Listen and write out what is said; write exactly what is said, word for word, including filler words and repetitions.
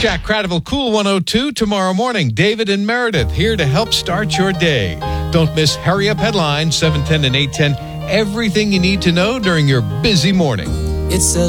Jack Cradival, Cool one oh two, tomorrow morning. David and Meredith here to help start your day. Don't miss Hurry Up Headlines, seven ten and eight ten. Everything you need to know during your busy morning. It's a